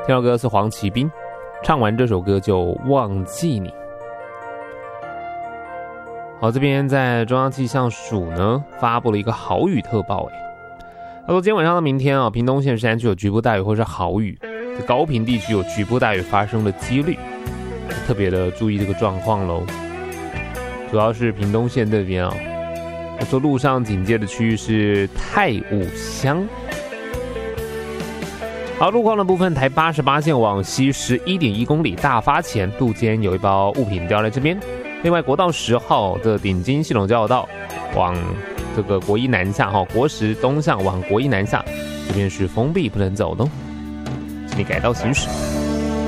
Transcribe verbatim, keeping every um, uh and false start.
听到歌是黄奇斌，唱完这首歌就忘记你。好，这边在中央气象署呢发布了一个豪雨特报，哎，他说今天晚上到明天啊，屏东县山区有局部大雨或是豪雨，在高屏地区有局部大雨发生的几率，特别的注意这个状况喽。主要是屏东县这边啊，他说路上警戒的区域是太武乡。好，路况的部分，台八十八线往西十一点一公里，大发前路间有一包物品掉在这边。另外，国道十号的顶金系统交流道往这个国一南下，哈，国十东向往国一南下，这边是封闭，不能走动，请你改道行驶。